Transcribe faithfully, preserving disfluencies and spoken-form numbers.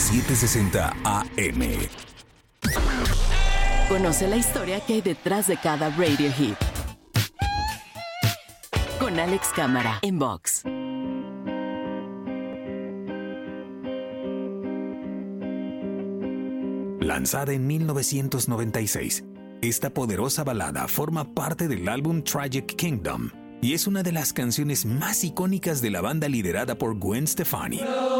setecientos sesenta A M. Conoce la historia que hay detrás de cada radio hit. Con Alex Cámara en Vox. Lanzada en mil novecientos noventa y seis, esta poderosa balada forma parte del álbum Tragic Kingdom y es una de las canciones más icónicas de la banda liderada por Gwen Stefani.